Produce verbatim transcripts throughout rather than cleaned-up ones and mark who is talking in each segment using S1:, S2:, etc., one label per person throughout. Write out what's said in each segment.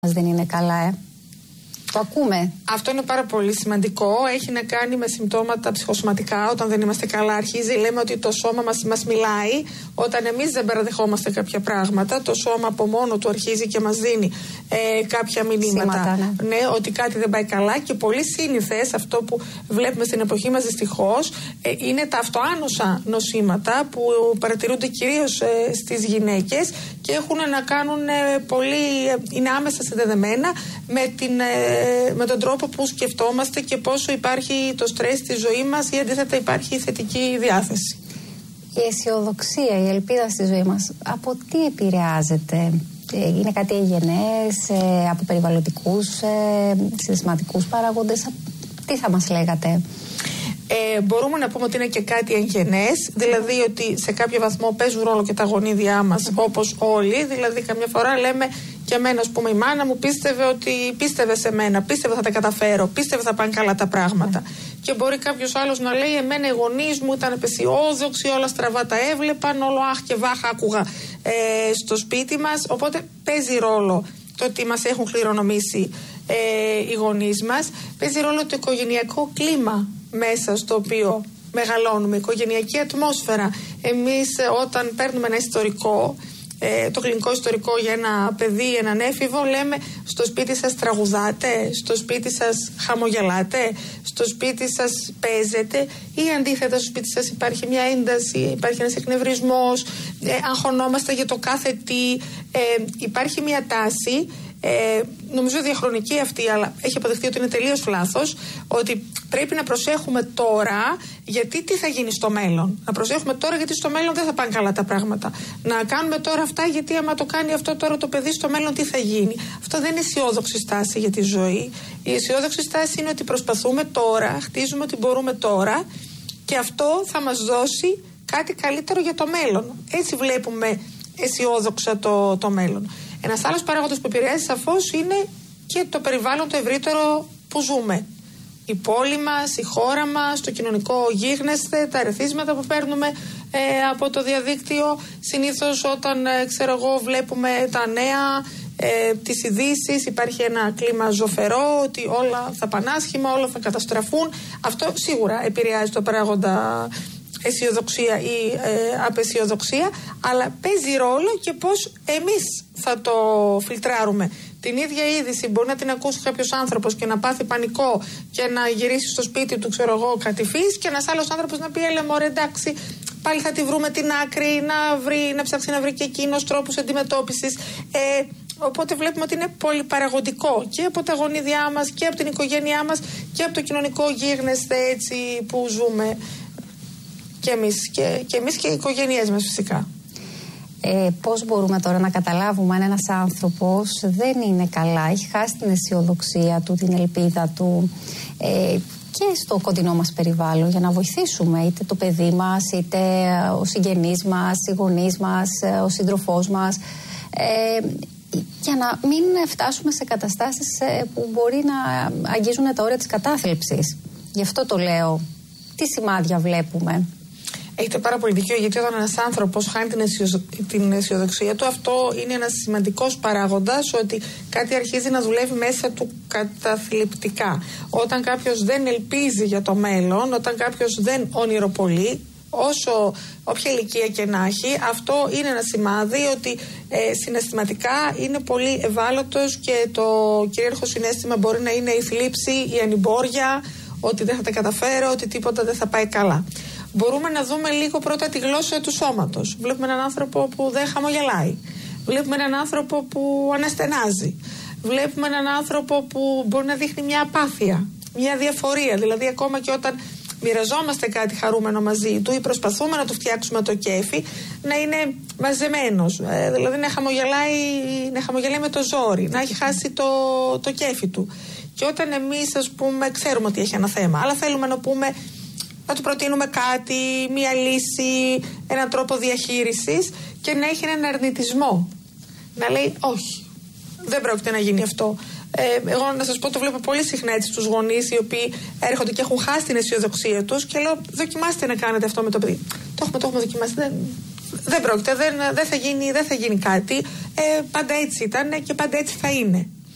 S1: δεν είναι καλά, ε. Το ακούμε.
S2: Αυτό είναι πάρα πολύ σημαντικό. Έχει να κάνει με συμπτώματα ψυχοσωματικά. Όταν δεν είμαστε καλά, αρχίζει, λέμε ότι το σώμα μας, μας μιλάει. Όταν εμείς δεν παραδεχόμαστε κάποια πράγματα, το σώμα από μόνο του αρχίζει και μας δίνει ε, κάποια μηνύματα.
S1: Σήματα, ναι.
S2: Ναι, ότι κάτι δεν πάει καλά. Και πολύ σύνηθες, αυτό που βλέπουμε στην εποχή μας δυστυχώς, ε, είναι τα αυτοάνωσα νοσήματα που παρατηρούνται κυρίως ε, στις γυναίκες και έχουν να κάνουν ε, πολύ, ε, είναι άμεσα συνδεδεμένα με την. Ε, με τον τρόπο που σκεφτόμαστε και πόσο υπάρχει το στρες στη ζωή μας ή αντίθετα υπάρχει η θετική διάθεση.
S1: Η αισιοδοξία, η ελπίδα στη ζωή μας, από τι επηρεάζεται? Είναι κάτι εγγενές, από περιβαλλοντικούς, συναισθηματικούς παράγοντες? Τι θα μας λέγατε?
S2: Ε, μπορούμε να πούμε ότι είναι και κάτι εγγενές, δηλαδή ότι σε κάποιο βαθμό παίζουν ρόλο και τα γονίδια μας, mm. όπως όλοι. Δηλαδή, καμιά φορά λέμε και εμένα, ας πούμε, η μάνα μου πίστευε ότι πίστευε σε μένα, πίστευε θα τα καταφέρω, πίστευε θα πάνε καλά τα πράγματα. Mm. Και μπορεί κάποιος άλλος να λέει: εμένα οι γονείς μου ήταν απεσιόδοξοι, όλα στραβά τα έβλεπαν, όλο αχ και βάχα άκουγα ε, στο σπίτι μας. Οπότε παίζει ρόλο το ότι μας έχουν κληρονομήσει ε, οι γονείς μας. Παίζει ρόλο το οικογενειακό κλίμα μέσα στο οποίο μεγαλώνουμε, οικογενειακή ατμόσφαιρα. Εμείς όταν παίρνουμε ένα ιστορικό, ε, το κλινικό ιστορικό για ένα παιδί, έναν έφηβο, λέμε: στο σπίτι σας τραγουδάτε, στο σπίτι σας χαμογελάτε, στο σπίτι σας παίζετε, ή αντίθετα στο σπίτι σας υπάρχει μια ένταση, υπάρχει ένας εκνευρισμός, ε, αγχωνόμαστε για το κάθε τι, ε, υπάρχει μια τάση. Ε, νομίζω διαχρονική αυτή, αλλά έχει αποδειχθεί ότι είναι τελείως λάθος, ότι πρέπει να προσέχουμε τώρα γιατί τι θα γίνει στο μέλλον. Να προσέχουμε τώρα γιατί στο μέλλον δεν θα πάνε καλά τα πράγματα. Να κάνουμε τώρα αυτά γιατί άμα το κάνει αυτό τώρα το παιδί στο μέλλον τι θα γίνει. Αυτό δεν είναι αισιόδοξη στάση για τη ζωή. Η αισιόδοξη στάση είναι ότι προσπαθούμε τώρα, χτίζουμε ότι μπορούμε τώρα και αυτό θα μας δώσει κάτι καλύτερο για το μέλλον. Έτσι βλέπουμε αισιόδοξα το, το μέλλον. Ένας άλλος παράγοντας που επηρεάζει σαφώς είναι και το περιβάλλον το ευρύτερο που ζούμε. Η πόλη μας, η χώρα μας, το κοινωνικό γίγνεσθε, τα ερεθίσματα που παίρνουμε ε, από το διαδίκτυο. Συνήθως όταν ε, ξέρω εγώ, βλέπουμε τα νέα, ε, τις ειδήσεις, υπάρχει ένα κλίμα ζωφερό, ότι όλα θα πάνε άσχημα, όλα θα καταστραφούν. Αυτό σίγουρα επηρεάζει το παράγοντα αισιοδοξία ή ε, απαισιοδοξία, αλλά παίζει ρόλο και πώς εμείς θα το φιλτράρουμε. Την ίδια είδηση μπορεί να την ακούσει κάποιος άνθρωπος και να πάθει πανικό και να γυρίσει στο σπίτι του, ξέρω εγώ, κατηφής, και ένας άλλος άνθρωπος να πει: έλε μωρέ, εντάξει, πάλι θα τη βρούμε την άκρη, να, βρει, να ψάξει να βρει και εκείνος τρόπους αντιμετώπισης. Ε, Οπότε βλέπουμε ότι είναι πολυπαραγωγικό και από τα γονίδια μας και από την οικογένειά μας και από το κοινωνικό γίγνεσθε έτσι που ζούμε. Και εμείς και, και εμείς και οι οικογένειές μας φυσικά.
S1: Ε, πώς μπορούμε τώρα να καταλάβουμε αν ένας άνθρωπος δεν είναι καλά, έχει χάσει την αισιοδοξία του, την ελπίδα του ε, και στο κοντινό μας περιβάλλον, για να βοηθήσουμε είτε το παιδί μας, είτε ο συγγενής μας, οι γονείς μας, ο σύντροφός μας, ε, για να μην φτάσουμε σε καταστάσεις που μπορεί να αγγίζουν τα όρια της κατάθλιψης. Γι' αυτό το λέω. Τι σημάδια βλέπουμε?
S2: Έχετε πάρα πολύ δίκιο, γιατί όταν ένας άνθρωπος χάνει την, αισιο... την αισιοδοξία του, αυτό είναι ένας σημαντικός παράγοντας, ότι κάτι αρχίζει να δουλεύει μέσα του καταθλιπτικά. Όταν κάποιος δεν ελπίζει για το μέλλον, όταν κάποιος δεν ονειροπολεί, όσο όποια ηλικία και να έχει, αυτό είναι ένα σημάδι ότι ε, συναισθηματικά είναι πολύ ευάλωτος και το κυρίαρχο συναίσθημα μπορεί να είναι η θλίψη, η ανημπόρια, ότι δεν θα τα καταφέρω, ότι τίποτα δεν θα πάει καλά. Μπορούμε να δούμε λίγο πρώτα τη γλώσσα του σώματος. Βλέπουμε έναν άνθρωπο που δεν χαμογελάει. Βλέπουμε έναν άνθρωπο που αναστενάζει. Βλέπουμε έναν άνθρωπο που μπορεί να δείχνει μια απάθεια, μια διαφορία. Δηλαδή, ακόμα και όταν μοιραζόμαστε κάτι χαρούμενο μαζί του ή προσπαθούμε να του φτιάξουμε το κέφι, να είναι μαζεμένος. Ε, δηλαδή, να χαμογελάει, να χαμογελάει με το ζόρι, να έχει χάσει το, το κέφι του. Και όταν εμείς, ας πούμε, ξέρουμε ότι έχει ένα θέμα, αλλά θέλουμε να πούμε, να του προτείνουμε κάτι, μία λύση, έναν τρόπο διαχείρισης, και να έχει έναν αρνητισμό. Να λέει όχι, δεν πρόκειται να γίνει αυτό. Ε, εγώ να σας πω, το βλέπω πολύ συχνά έτσι στους γονείς οι οποίοι έρχονται και έχουν χάσει την αισιοδοξία τους και λέω: δοκιμάστε να κάνετε αυτό με το παιδί. Το έχουμε, το έχουμε δοκιμάσει. Δεν, δεν πρόκειται, δεν, δεν, θα γίνει, δεν θα γίνει κάτι. Ε, πάντα έτσι ήταν και πάντα έτσι θα είναι.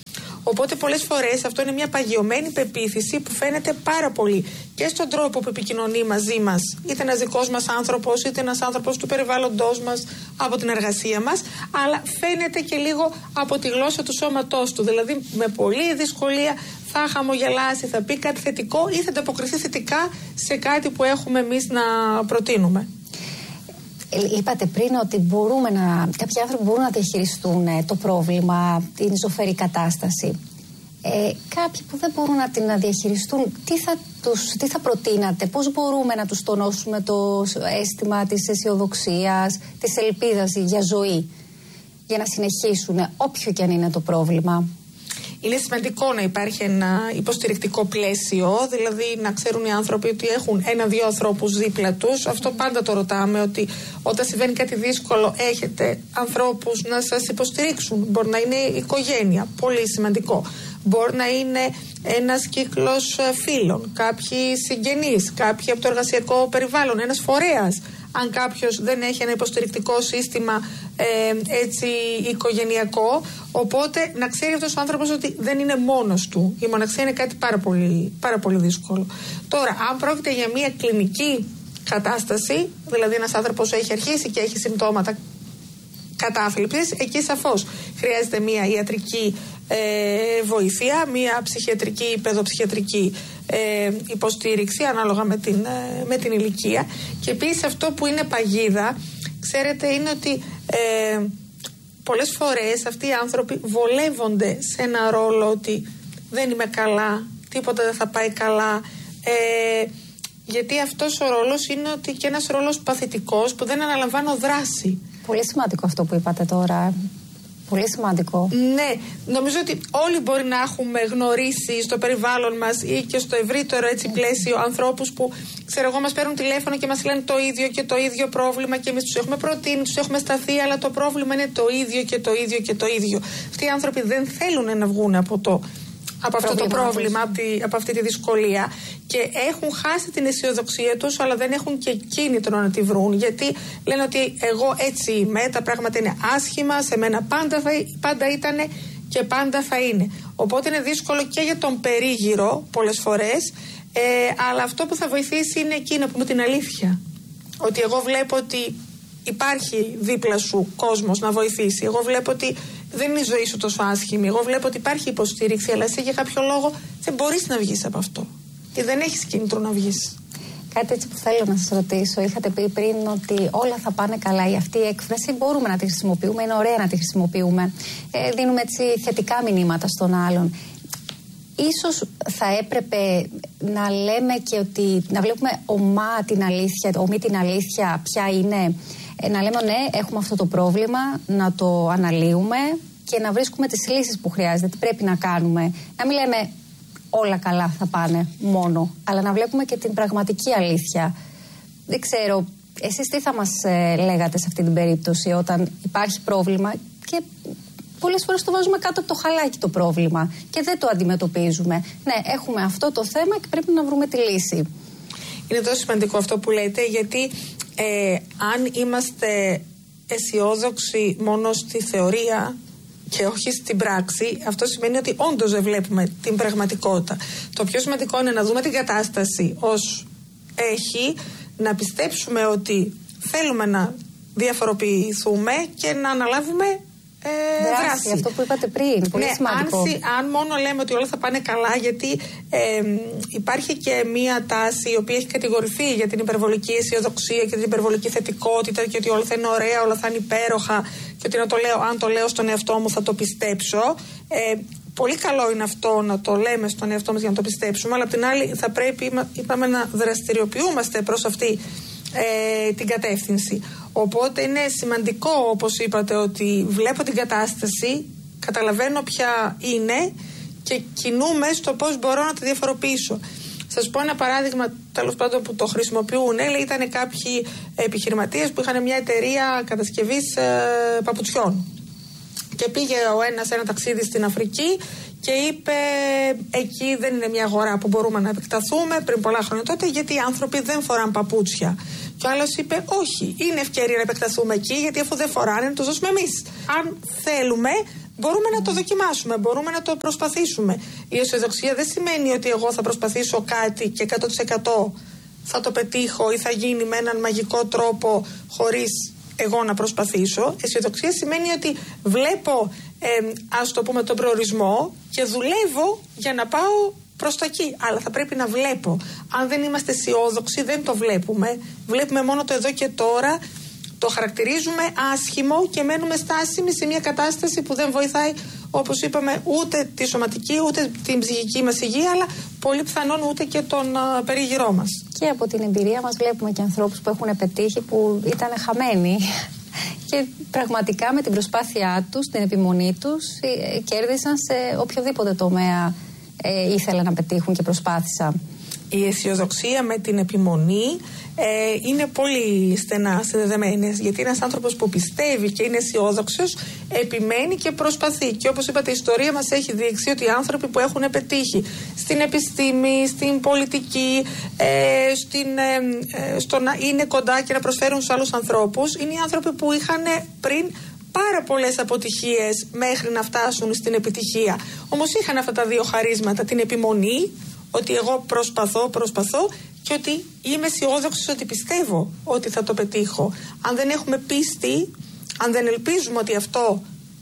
S2: Οπότε πολλές φορές αυτό είναι μια παγιωμένη πεποίθηση που φαίνεται πάρα πολύ και στον τρόπο που επικοινωνεί μαζί μας, είτε ένας δικός μας άνθρωπος, είτε ένας άνθρωπος του περιβάλλοντός μας, από την εργασία μας, αλλά φαίνεται και λίγο από τη γλώσσα του σώματός του. Δηλαδή με πολλή δυσκολία θα χαμογελάσει, θα πει κάτι θετικό ή θα ανταποκριθεί θετικά σε κάτι που έχουμε εμείς να προτείνουμε.
S1: Είπατε πριν ότι μπορούμε να, κάποιοι άνθρωποι μπορούν να διαχειριστούν το πρόβλημα, την ζωφερή κατάσταση. Ε, κάποιοι που δεν μπορούν να την διαχειριστούν, τι θα, τους, τι θα προτείνατε, πώς μπορούμε να τους τονώσουμε το αίσθημα της αισιοδοξίας, της ελπίδας για ζωή, για να συνεχίσουν όποιο και αν είναι το πρόβλημα?
S2: Είναι σημαντικό να υπάρχει ένα υποστηρικτικό πλαίσιο, δηλαδή να ξέρουν οι άνθρωποι ότι έχουν ένα-δύο ανθρώπους δίπλα τους. Αυτό πάντα το ρωτάμε, ότι όταν συμβαίνει κάτι δύσκολο έχετε ανθρώπους να σας υποστηρίξουν. Μπορεί να είναι η οικογένεια, πολύ σημαντικό. Μπορεί να είναι ένας κύκλος φίλων, κάποιοι συγγενείς, κάποιοι από το εργασιακό περιβάλλον, ένας φορέας. Αν κάποιος δεν έχει ένα υποστηρικτικό σύστημα ε, έτσι οικογενειακό, οπότε να ξέρει αυτός ο άνθρωπος ότι δεν είναι μόνος του. Η μοναξία είναι κάτι πάρα πολύ, πάρα πολύ δύσκολο. Τώρα, αν πρόκειται για μια κλινική κατάσταση, δηλαδή ένας άνθρωπος έχει αρχίσει και έχει συμπτώματα κατάθλιψης, εκεί σαφώς χρειάζεται μια ιατρική ε, βοήθεια, μια ψυχιατρική ή παιδοψυχιατρική ε, υποστήριξη ανάλογα με την, ε, με την ηλικία. Και επίσης αυτό που είναι παγίδα, ξέρετε, είναι ότι ε, πολλές φορές αυτοί οι άνθρωποι βολεύονται σε ένα ρόλο ότι δεν είμαι καλά, τίποτα δεν θα πάει καλά, ε, γιατί αυτός ο ρόλος είναι ότι και ένας ρόλος παθητικός που δεν αναλαμβάνω δράση.
S1: Πολύ σημαντικό αυτό που είπατε τώρα. Πολύ σημαντικό.
S2: Ναι, νομίζω ότι όλοι μπορεί να έχουμε γνωρίσει στο περιβάλλον μας ή και στο ευρύτερο έτσι πλαίσιο ανθρώπους που, ξέρω εγώ, μας παίρνουν τηλέφωνο και μας λένε το ίδιο και το ίδιο πρόβλημα και εμείς τους έχουμε προτείνει, τους έχουμε σταθεί, αλλά το πρόβλημα είναι το ίδιο και το ίδιο και το ίδιο. Αυτοί οι άνθρωποι δεν θέλουν να βγουν από το από αυτό το πρόβλημα, από, τη, από αυτή τη δυσκολία, και έχουν χάσει την αισιοδοξία τους, αλλά δεν έχουν και κίνητρο να τη βρουν, γιατί λένε ότι εγώ έτσι είμαι, τα πράγματα είναι άσχημα, σε μένα πάντα, θα, πάντα ήτανε και πάντα θα είναι. Οπότε είναι δύσκολο και για τον περίγυρο πολλές φορές, ε, αλλά αυτό που θα βοηθήσει είναι εκεί να πούμε την αλήθεια, ότι εγώ βλέπω ότι υπάρχει δίπλα σου κόσμος να βοηθήσει, εγώ βλέπω ότι δεν είναι η ζωή σου τόσο άσχημη, εγώ βλέπω ότι υπάρχει υποστήριξη, αλλά εσύ για κάποιο λόγο δεν μπορείς να βγεις από αυτό ή δεν έχεις κίνητρο να βγεις.
S1: Κάτι έτσι που θέλω να σας ρωτήσω, είχατε πει πριν ότι όλα θα πάνε καλά, ή αυτή η έκφραση μπορούμε να τη χρησιμοποιούμε, είναι ωραία να τη χρησιμοποιούμε, ε, δίνουμε έτσι θετικά μηνύματα στον άλλον. Ίσως θα έπρεπε να λέμε και ότι, να βλέπουμε ομά την αλήθεια, ομή την αλήθεια ποια είναι, να λέμε ναι, έχουμε αυτό το πρόβλημα, να το αναλύουμε και να βρίσκουμε τις λύσεις που χρειάζεται, τι πρέπει να κάνουμε. Να μην λέμε όλα καλά θα πάνε μόνο, αλλά να βλέπουμε και την πραγματική αλήθεια. Δεν ξέρω, εσείς τι θα μας ε, λέγατε σε αυτή την περίπτωση όταν υπάρχει πρόβλημα και πολλές φορές το βάζουμε κάτω από το χαλάκι το πρόβλημα και δεν το αντιμετωπίζουμε. Ναι, έχουμε αυτό το θέμα και πρέπει να βρούμε τη λύση.
S2: Είναι τόσο σημαντικό αυτό που λέτε, γιατί ε, αν είμαστε αισιόδοξοι μόνο στη θεωρία και όχι στην πράξη, αυτό σημαίνει ότι όντως δεν βλέπουμε την πραγματικότητα. Το πιο σημαντικό είναι να δούμε την κατάσταση ως έχει, να πιστέψουμε ότι θέλουμε να διαφοροποιηθούμε και να αναλάβουμε Ε,
S1: δράση,
S2: δράση.
S1: Αυτό που είπατε πριν, πολύ
S2: ναι,
S1: σημαντικό.
S2: Αν, αν μόνο λέμε ότι όλα θα πάνε καλά, γιατί ε, υπάρχει και μία τάση η οποία έχει κατηγορηθεί για την υπερβολική αισιοδοξία και την υπερβολική θετικότητα και ότι όλα θα είναι ωραία, όλα θα είναι υπέροχα και ότι να το λέω, αν το λέω στον εαυτό μου θα το πιστέψω. Ε, πολύ καλό είναι αυτό να το λέμε στον εαυτό μας για να το πιστέψουμε, αλλά απ' την άλλη θα πρέπει, είπαμε, να δραστηριοποιούμαστε προς αυτή ε, την κατεύθυνση. Οπότε είναι σημαντικό, όπως είπατε, ότι βλέπω την κατάσταση, καταλαβαίνω ποια είναι και κινούμε στο πώς μπορώ να τη διαφοροποιήσω. Σας πω ένα παράδειγμα, τέλος πάντων, που το χρησιμοποιούν. Λέει, ήταν κάποιοι επιχειρηματίες που είχαν μια εταιρεία κατασκευής ε, παπουτσιών. Και πήγε ο ένας ένα ταξίδι στην Αφρική και είπε, εκεί δεν είναι μια αγορά που μπορούμε να επεκταθούμε, πριν πολλά χρόνια τότε, γιατί οι άνθρωποι δεν φοράνε παπούτσια. Και ο άλλος είπε, όχι, είναι ευκαιρία να επεκταθούμε εκεί, γιατί αφού δεν φοράνε, να το δώσουμε εμείς. Αν θέλουμε, μπορούμε να το δοκιμάσουμε, μπορούμε να το προσπαθήσουμε. Η αισιοδοξία δεν σημαίνει ότι εγώ θα προσπαθήσω κάτι και εκατό τοις εκατό θα το πετύχω ή θα γίνει με έναν μαγικό τρόπο χωρίς εγώ να προσπαθήσω. Αισιοδοξία σημαίνει ότι βλέπω, ε, ας το πούμε, τον προορισμό και δουλεύω για να πάω προς τα εκεί. Αλλά θα πρέπει να βλέπω. Αν δεν είμαστε αισιόδοξοι, δεν το βλέπουμε. Βλέπουμε μόνο το εδώ και τώρα. Το χαρακτηρίζουμε άσχημο και μένουμε στάσιμοι σε μια κατάσταση που δεν βοηθάει, όπως είπαμε, ούτε τη σωματική ούτε την ψυχική μας υγεία, αλλά πολύ πιθανόν ούτε και τον uh, περίγυρό μας.
S1: Και από την εμπειρία μας βλέπουμε και ανθρώπους που έχουν πετύχει που ήταν χαμένοι και πραγματικά με την προσπάθειά τους, την επιμονή τους, ε, κέρδισαν σε οποιοδήποτε τομέα ε, ήθελαν να πετύχουν και προσπάθησαν.
S2: Η αισιοδοξία με την επιμονή ε, είναι πολύ στενά συνδεδεμένες, γιατί ένας άνθρωπος που πιστεύει και είναι αισιόδοξος επιμένει και προσπαθεί. Και όπως είπατε, η ιστορία μας έχει δείξει ότι οι άνθρωποι που έχουν πετύχει στην επιστήμη, στην πολιτική, ε, στην, ε, στο να είναι κοντά και να προσφέρουν στους άλλους ανθρώπους, είναι οι άνθρωποι που είχαν πριν πάρα πολλές αποτυχίες μέχρι να φτάσουν στην επιτυχία. Όμως είχαν αυτά τα δύο χαρίσματα, την επιμονή, ότι εγώ προσπαθώ, προσπαθώ και ότι είμαι αισιόδοξος ότι πιστεύω ότι θα το πετύχω. Αν δεν έχουμε πίστη, αν δεν ελπίζουμε ότι αυτό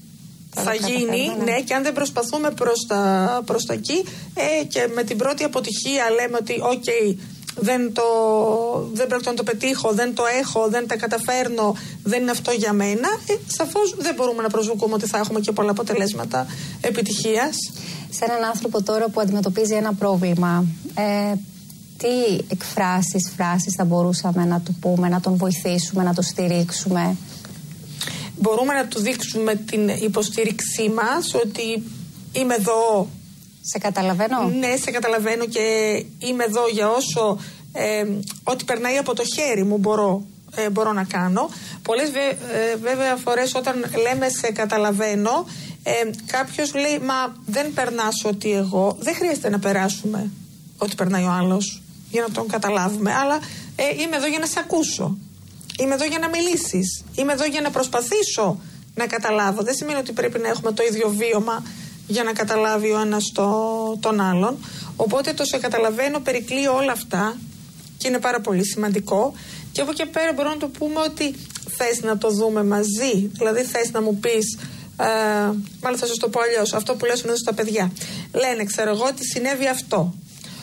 S2: θα γίνει, ναι. ναι, και αν δεν προσπαθούμε προς τα, προς τα εκεί ε, και με την πρώτη αποτυχία λέμε ότι οκ, okay, δεν, το, δεν πρέπει να το πετύχω, δεν το έχω, δεν τα καταφέρνω, δεν είναι αυτό για μένα, ε, σαφώς δεν μπορούμε να προσδοκούμε ότι θα έχουμε και πολλά αποτελέσματα επιτυχίας.
S1: Σε έναν άνθρωπο τώρα που αντιμετωπίζει ένα πρόβλημα, ε, τι εκφράσεις, φράσεις θα μπορούσαμε να του πούμε, να τον βοηθήσουμε, να τον στηρίξουμε?
S2: Μπορούμε να του δείξουμε την υποστήριξή μας, ότι είμαι εδώ.
S1: Σε καταλαβαίνω.
S2: Ναι, σε καταλαβαίνω και είμαι εδώ για όσο ε, ό,τι περνάει από το χέρι μου μπορώ, ε, μπορώ να κάνω. Πολλές βέ, ε, βέβαια φορές όταν λέμε σε καταλαβαίνω, ε, κάποιος λέει μα δεν περνάς ότι εγώ, δεν χρειάζεται να περάσουμε ό,τι περνάει ο άλλος για να τον καταλάβουμε, αλλά ε, είμαι εδώ για να σε ακούσω, είμαι εδώ για να μιλήσεις, είμαι εδώ για να προσπαθήσω να καταλάβω. Δεν σημαίνει ότι πρέπει να έχουμε το ίδιο βίωμα για να καταλάβει ο ένας το, τον άλλον. Οπότε το σε καταλαβαίνω περικλεί όλα αυτά και είναι πάρα πολύ σημαντικό. Και από εκεί πέρα μπορούμε να το πούμε ότι θες να το δούμε μαζί, δηλαδή θες να μου πεις, ε, μάλλον θα σας το πω αλλιώς, αυτό που λέω συνήθως στα παιδιά. Λένε, ξέρω εγώ ότι συνέβη αυτό.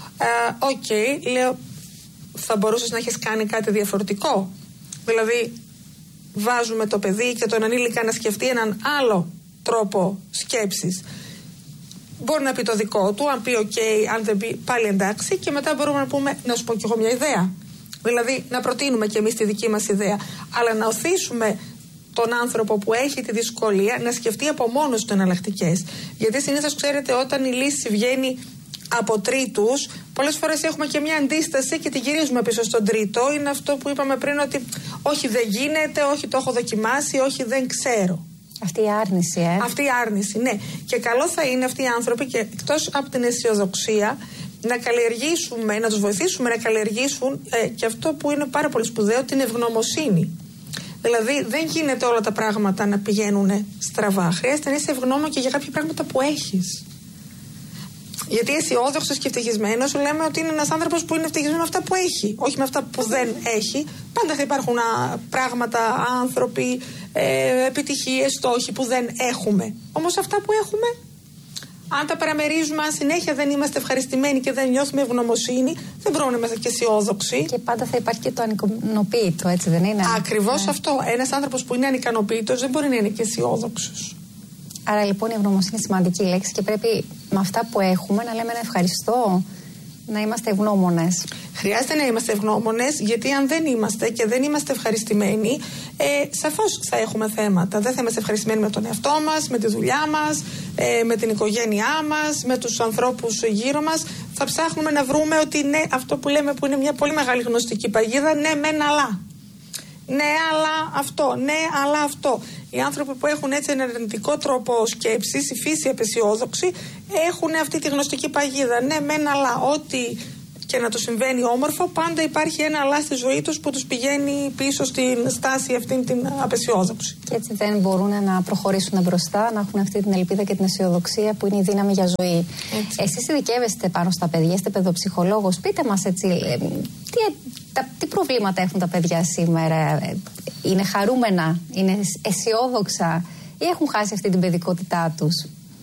S2: Οκ, ε, okay, λέω, θα μπορούσες να έχεις κάνει κάτι διαφορετικό? Δηλαδή βάζουμε το παιδί και τον ανήλικα να σκεφτεί έναν άλλο τρόπο σκέψης. Μπορεί να πει το δικό του, αν πει οκ, okay, αν δεν πει πάλι εντάξει, και μετά μπορούμε να πούμε, να σου πω κι εγώ μια ιδέα. Δηλαδή να προτείνουμε κι εμείς τη δική μας ιδέα, αλλά να οθήσουμε τον άνθρωπο που έχει τη δυσκολία να σκεφτεί από μόνος του εναλλακτικές. Γιατί συνήθως ξέρετε, όταν η λύση βγαίνει από τρίτους, πολλές φορές έχουμε και μια αντίσταση και την γυρίζουμε πίσω στον τρίτο. Είναι αυτό που είπαμε πριν, ότι όχι δεν γίνεται, όχι το έχω δοκιμάσει, όχι δεν ξέρω.
S1: Αυτή η άρνηση, ε.
S2: Αυτή η άρνηση, ναι. Και καλό θα είναι αυτοί οι άνθρωποι, και εκτός από την αισιοδοξία, να καλλιεργήσουμε, να τους βοηθήσουμε να καλλιεργήσουν ε, και αυτό που είναι πάρα πολύ σπουδαίο, την ευγνωμοσύνη. Δηλαδή δεν γίνεται όλα τα πράγματα να πηγαίνουν στραβά. Χρειάζεται να είσαι ευγνώμων και για κάποια πράγματα που έχεις. Γιατί αισιόδοξος και ευτυχισμένος λέμε ότι είναι ένας άνθρωπος που είναι ευτυχισμένος με αυτά που έχει, όχι με αυτά που δεν έχει. Πάντα θα υπάρχουν α, πράγματα, άνθρωποι, ε, επιτυχίες, στόχοι που δεν έχουμε. Όμως αυτά που έχουμε, αν τα παραμερίζουμε, αν συνέχεια δεν είμαστε ευχαριστημένοι και δεν νιώθουμε ευγνωμοσύνη, δεν μπορούμε να είμαστε και αισιόδοξοι.
S1: Και πάντα θα υπάρχει και το ανικανοποίητο, έτσι δεν είναι?
S2: Ακριβώς ναι. Αυτό. Ένας άνθρωπος που είναι ανικανοποίητος δεν μπορεί να είναι και αισιόδοξος.
S1: Άρα λοιπόν η ευγνωμοσύνη είναι σημαντική λέξη και πρέπει με αυτά που έχουμε να λέμε ένα ευχαριστώ, να είμαστε ευγνώμονες.
S2: Χρειάζεται να είμαστε ευγνώμονες, γιατί αν δεν είμαστε και δεν είμαστε ευχαριστημένοι, ε, σαφώς θα έχουμε θέματα. Δεν θα είμαστε ευχαριστημένοι με τον εαυτό μας, με τη δουλειά μας, ε, με την οικογένειά μας, με τους ανθρώπους γύρω μας. Θα ψάχνουμε να βρούμε ότι ναι, αυτό που λέμε που είναι μια πολύ μεγάλη γνωστική παγίδα, ναι μεν αλλά. Ναι, αλλά αυτό, ναι, αλλά αυτό. Οι άνθρωποι που έχουν έτσι έναν αρνητικό τρόπο σκέψης, η φύση απεσιόδοξη, έχουν αυτή τη γνωστική παγίδα. Ναι, μεν, αλλά ό,τι και να το συμβαίνει όμορφο, πάντα υπάρχει ένα αλλά στη ζωή τους που τους πηγαίνει πίσω στην στάση αυτή την απεσιόδοξη.
S1: Και έτσι δεν μπορούν να προχωρήσουν μπροστά, να έχουν αυτή την ελπίδα και την αισιοδοξία που είναι η δύναμη για ζωή. Εσείς ειδικεύεστε πάνω στα παιδιά, είστε παιδοψυχολόγος. Πείτε μας έτσι, τι, τα, τι προβλήματα έχουν τα παιδιά σήμερα, είναι χαρούμενα, είναι αισιόδοξα ή έχουν χάσει αυτή την παιδικότητά τους?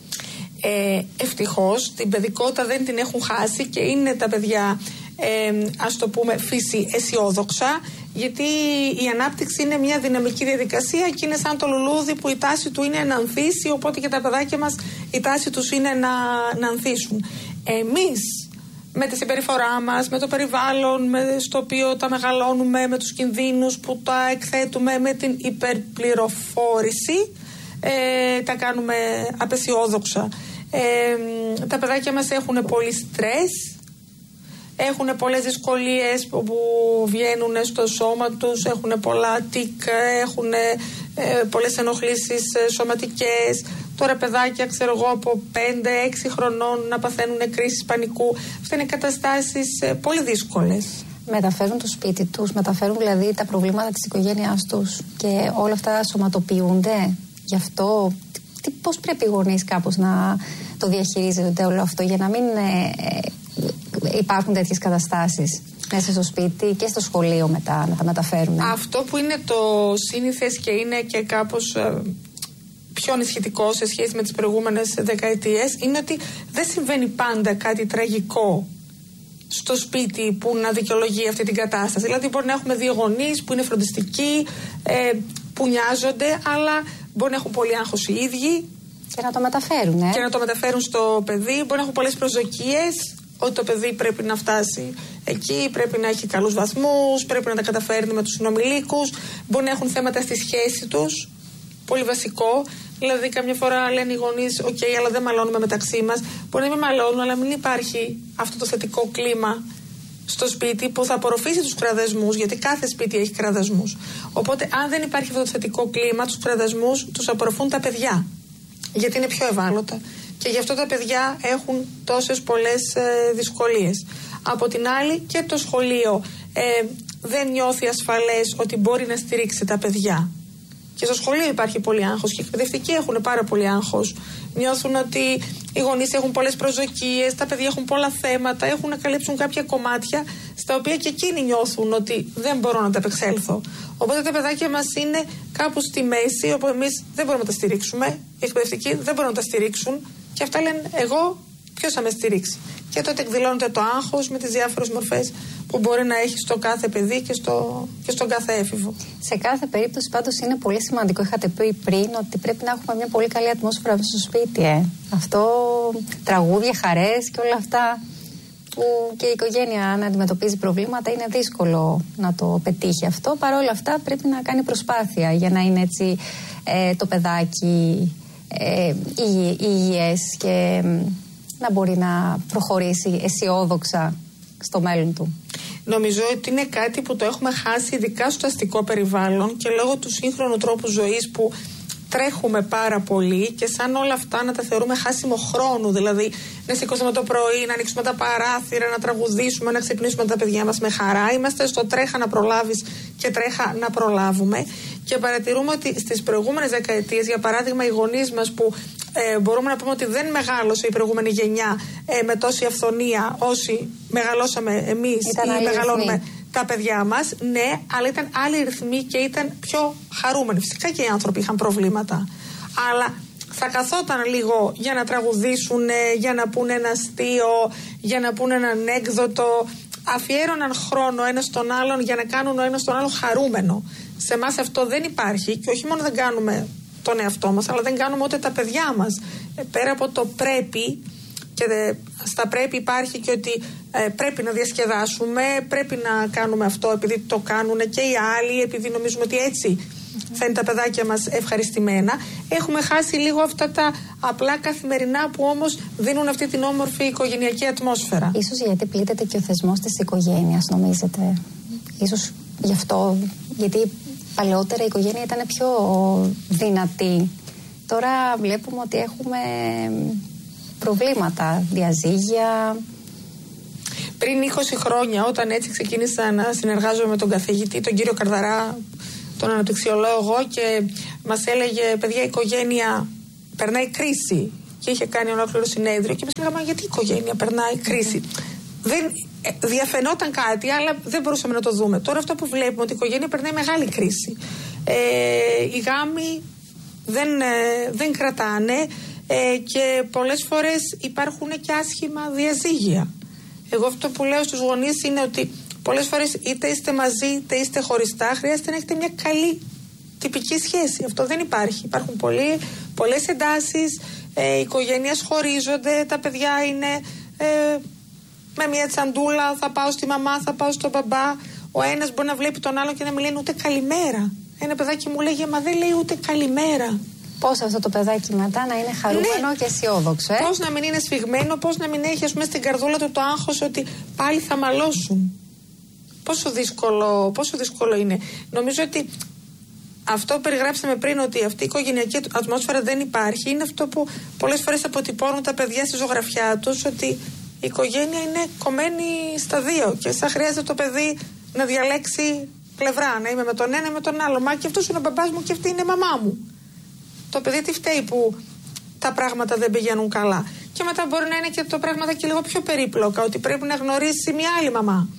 S2: Ε, ευτυχώς την παιδικότητα δεν την έχουν χάσει και είναι τα παιδιά, ε, ας το πούμε, φύση αισιόδοξα, γιατί η ανάπτυξη είναι μια δυναμική διαδικασία και είναι σαν το λουλούδι που η τάση του είναι να ανθίσει, οπότε και τα παιδάκια μας η τάση τους είναι να, να ανθίσουν. Εμείς με τη συμπεριφορά μας, με το περιβάλλον με, στο οποίο τα μεγαλώνουμε, με τους κινδύνους που τα εκθέτουμε, με την υπερπληροφόρηση, ε, τα κάνουμε απεσιόδοξα. Ε, τα παιδάκια μας έχουν πολύ στρες, έχουν πολλές δυσκολίες που βγαίνουν στο σώμα τους, έχουν πολλά τικ, έχουν ε, πολλές ενοχλήσεις ε, σωματικές. Τώρα παιδάκια, ξέρω εγώ, από πέντε έξι χρονών να παθαίνουν κρίσεις πανικού. Αυτά είναι καταστάσεις ε, πολύ δύσκολες.
S1: Μεταφέρουν το σπίτι τους, μεταφέρουν δηλαδή τα προβλήματα της οικογένειάς τους και όλα αυτά σωματοποιούνται. Γι' αυτό τι, πώς πρέπει οι γονείς κάπως να το διαχειρίζονται όλο αυτό για να μην ε, ε, υπάρχουν τέτοιες καταστάσεις μέσα στο σπίτι και στο σχολείο μετά να τα μεταφέρουν?
S2: Αυτό που είναι το σύνηθες και είναι και κάπως ε, πιο ανησυχητικό σε σχέση με τις προηγούμενες δεκαετίες είναι ότι δεν συμβαίνει πάντα κάτι τραγικό στο σπίτι που να δικαιολογεί αυτή την κατάσταση. Δηλαδή μπορεί να έχουμε δύο γονείς που είναι φροντιστικοί, ε, που νοιάζονται, αλλά μπορεί να έχουν πολύ άγχος οι ίδιοι.
S1: Και να το μεταφέρουν, ε.
S2: Και να το μεταφέρουν στο παιδί. Μπορεί να έχουν πολλές προσδοκίες ότι το παιδί πρέπει να φτάσει εκεί, πρέπει να έχει καλούς βαθμούς, πρέπει να τα καταφέρνει με τους συνομιλίκους. Μπορεί να έχουν θέματα στη σχέση τους. Πολύ βασικό. Δηλαδή, καμιά φορά λένε οι γονείς: «Οκ, okay, αλλά δεν μαλώνουμε μεταξύ μας». Μπορεί να μην μαλώνουν, αλλά μην υπάρχει αυτό το θετικό κλίμα στο σπίτι που θα απορροφήσει τους κραδασμούς, γιατί κάθε σπίτι έχει κραδασμούς. Οπότε, αν δεν υπάρχει αυτό το θετικό κλίμα, τους κραδασμούς τους απορροφούν τα παιδιά. Γιατί είναι πιο ευάλωτα. Και γι' αυτό τα παιδιά έχουν τόσες πολλές ε, δυσκολίες. Από την άλλη, και το σχολείο ε, δεν νιώθει ασφαλές ότι μπορεί να στηρίξει τα παιδιά. Και στο σχολείο υπάρχει πολύ άγχος και οι εκπαιδευτικοί έχουν πάρα πολύ άγχος. Νιώθουν ότι οι γονείς έχουν πολλές προσδοκίες, τα παιδιά έχουν πολλά θέματα, έχουν να καλύψουν κάποια κομμάτια στα οποία και εκείνοι νιώθουν ότι δεν μπορώ να τα επεξέλθω. Οπότε τα παιδάκια μας είναι κάπου στη μέση, όπου εμείς δεν μπορούμε να τα στηρίξουμε, οι εκπαιδευτικοί δεν μπορούν να τα στηρίξουν και αυτά λένε: εγώ ποιος θα με στηρίξει? Και τότε εκδηλώνεται το άγχος με τις διάφορες μορφές που μπορεί να έχει στο κάθε παιδί και, στο, και στον κάθε έφηβο.
S1: Σε κάθε περίπτωση πάντως είναι πολύ σημαντικό, είχατε πει πριν, ότι πρέπει να έχουμε μια πολύ καλή ατμόσφαιρα στο σπίτι. Ε. Αυτό, τραγούδια, χαρές και όλα αυτά που και η οικογένεια αν αντιμετωπίζει προβλήματα είναι δύσκολο να το πετύχει αυτό. Παρ' όλα αυτά πρέπει να κάνει προσπάθεια για να είναι έτσι ε, το παιδάκι ε, υγι, υγιές και ε, να μπορεί να προχωρήσει αισιόδοξα στο μέλλον του.
S2: Νομίζω ότι είναι κάτι που το έχουμε χάσει ειδικά στο αστικό περιβάλλον και λόγω του σύγχρονου τρόπου ζωής που τρέχουμε πάρα πολύ και σαν όλα αυτά να τα θεωρούμε χάσιμο χρόνου. Δηλαδή να σηκώσουμε το πρωί, να ανοίξουμε τα παράθυρα, να τραγουδήσουμε, να ξυπνήσουμε τα παιδιά μας με χαρά. Είμαστε στο τρέχα να προλάβεις και τρέχα να προλάβουμε. Και παρατηρούμε ότι στις προηγούμενες δεκαετίες, για παράδειγμα, οι γονείς μας που ε, μπορούμε να πούμε ότι δεν μεγάλωσε η προηγούμενη γενιά ε, με τόση αυθονία όσοι μεγαλώσαμε εμείς ή μεγαλώνουμε ρυθμοί. Τα παιδιά μας, ναι, αλλά ήταν άλλοι ρυθμοί και ήταν πιο χαρούμενοι. Φυσικά και οι άνθρωποι είχαν προβλήματα, αλλά θα καθόταν λίγο για να τραγουδήσουν, για να πούνε ένα αστείο, για να πούνε ένα ανέκδοτο. Αφιέρωναν χρόνο ένας στον άλλον για να κάνουν ο ένας τον άλλο χαρούμενο. Σε εμάς αυτό δεν υπάρχει και όχι μόνο δεν κάνουμε τον εαυτό μας, αλλά δεν κάνουμε ούτε τα παιδιά μας. Ε, πέρα από το πρέπει, και δε, στα πρέπει υπάρχει και ότι ε, πρέπει να διασκεδάσουμε, πρέπει να κάνουμε αυτό επειδή το κάνουν και οι άλλοι, επειδή νομίζουμε ότι έτσι θα είναι τα παιδάκια μας ευχαριστημένα. Έχουμε χάσει λίγο αυτά τα απλά καθημερινά που όμως δίνουν αυτή την όμορφη οικογενειακή ατμόσφαιρα.
S1: Ίσως γιατί πλήττεται και ο θεσμός της οικογένειας, νομίζετε? Ίσως γι' αυτό, γιατί παλαιότερα η οικογένεια ήταν πιο δυνατή. Τώρα βλέπουμε ότι έχουμε προβλήματα, διαζύγια.
S2: πριν είκοσι χρόνια, όταν έτσι ξεκίνησα να συνεργάζομαι με τον καθηγητή, τον κύριο Καρδαρά, τον αναπτυξιολόγο, και μας έλεγε, παιδιά, η οικογένεια περνάει κρίση. Και είχε κάνει ολόκληρο συνέδριο και μας λέγαμε, γιατί η οικογένεια περνάει κρίση. Δεν διαφαινόταν κάτι, αλλά δεν μπορούσαμε να το δούμε. Τώρα αυτό που βλέπουμε, ότι η οικογένεια περνάει μεγάλη κρίση. Ε, οι γάμοι δεν, ε, δεν κρατάνε ε, και πολλές φορές υπάρχουν και άσχημα διαζύγια. Εγώ αυτό που λέω στους γονείς είναι ότι πολλές φορές είτε είστε μαζί είτε είστε χωριστά, χρειάζεται να έχετε μια καλή τυπική σχέση. Αυτό δεν υπάρχει. Υπάρχουν πολλοί, πολλές εντάσεις, ε, οι οικογένειες χωρίζονται, τα παιδιά είναι ε, με μια τσαντούλα, θα πάω στη μαμά, θα πάω στον μπαμπά. Ο ένας μπορεί να βλέπει τον άλλο και να μην λένε ούτε καλημέρα. Ένα παιδάκι μου λέγε, μα δεν λέει ούτε καλημέρα.
S1: Πώς αυτό το παιδάκι μετά να είναι χαρούμενο, ναι, και αισιόδοξο, ε?
S2: Πώς να μην είναι σφιγμένο, πώς να μην έχει, ας πούμε, στην καρδούλα του το άγχος ότι πάλι θα μαλώσουν. Πόσο δύσκολο, πόσο δύσκολο είναι. Νομίζω ότι αυτό που περιγράψαμε πριν, ότι αυτή η οικογενειακή ατμόσφαιρα δεν υπάρχει, είναι αυτό που πολλές φορές αποτυπώνουν τα παιδιά στη ζωγραφιά τους, ότι η οικογένεια είναι κομμένη στα δύο και σαν χρειάζεται το παιδί να διαλέξει πλευρά, να είμαι με τον ένα ή με τον άλλο. Μα και αυτός είναι ο μπαμπάς μου και αυτή είναι η μαμά μου. Το παιδί τι φταίει που τα πράγματα δεν πηγαίνουν καλά. Και μετά μπορεί να είναι και τα πράγματα και λίγο πιο περίπλοκα, ότι πρέπει να γνωρίσει μια άλλη μαμά.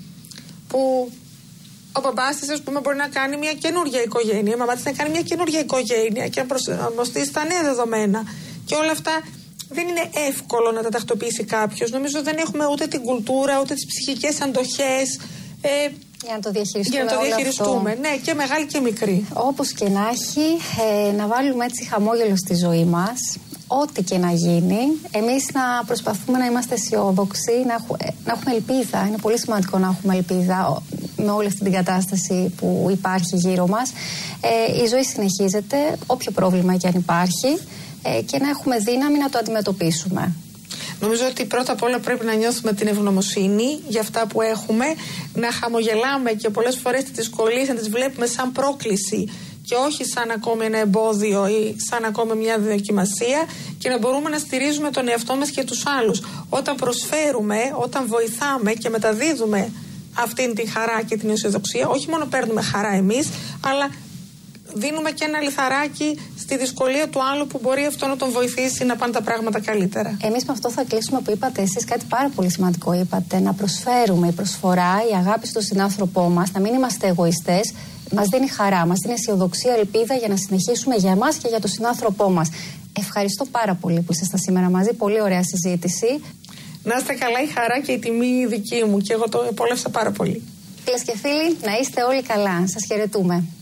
S2: Που ο μπαμπάς της, ας πούμε, μπορεί να κάνει μια καινούργια οικογένεια, η μαμά της να κάνει μια καινούργια οικογένεια και να προσαρμοστεί στα νέα δεδομένα. Και όλα αυτά δεν είναι εύκολο να τα τακτοποιήσει κάποιος. Νομίζω δεν έχουμε ούτε την κουλτούρα, ούτε τις ψυχικές αντοχές. Ε,
S1: Για να το διαχειριστούμε.
S2: Για να το διαχειριστούμε, ναι, και μεγάλη και μικρή.
S1: Όπως και να έχει, ε, να βάλουμε έτσι χαμόγελο στη ζωή μας, ό,τι και να γίνει. Εμείς να προσπαθούμε να είμαστε αισιόδοξοι, να, έχου, ε, να έχουμε ελπίδα. Είναι πολύ σημαντικό να έχουμε ελπίδα με όλη αυτή την κατάσταση που υπάρχει γύρω μας. Ε, η ζωή συνεχίζεται, όποιο πρόβλημα και αν υπάρχει, ε, και να έχουμε δύναμη να το αντιμετωπίσουμε.
S2: Νομίζω ότι πρώτα απ' όλα πρέπει να νιώθουμε την ευγνωμοσύνη για αυτά που έχουμε, να χαμογελάμε και πολλές φορές τις δυσκολίες να τις βλέπουμε σαν πρόκληση και όχι σαν ακόμη ένα εμπόδιο ή σαν ακόμη μια δοκιμασία, και να μπορούμε να στηρίζουμε τον εαυτό μας και τους άλλους. Όταν προσφέρουμε, όταν βοηθάμε και μεταδίδουμε αυτήν την χαρά και την αισιοδοξία, όχι μόνο παίρνουμε χαρά εμείς, αλλά δίνουμε και ένα λιθαράκι στη δυσκολία του άλλου που μπορεί αυτό να τον βοηθήσει να πάνε τα πράγματα καλύτερα.
S1: Εμείς με αυτό θα κλείσουμε που είπατε εσείς κάτι πάρα πολύ σημαντικό. Είπατε να προσφέρουμε. Η προσφορά, η αγάπη στον συνάνθρωπό μας, να μην είμαστε εγωιστές, μας δίνει χαρά, μας δίνει αισιοδοξία, ελπίδα για να συνεχίσουμε για εμάς και για τον συνάνθρωπό μας. Ευχαριστώ πάρα πολύ που ήσασταν σήμερα μαζί. Πολύ ωραία συζήτηση.
S2: Να είστε καλά, η χαρά και η τιμή δική μου, και εγώ το επόλευσα πάρα πολύ.
S1: Φίλες και φίλοι, να είστε όλοι καλά. Σας χαιρετούμε.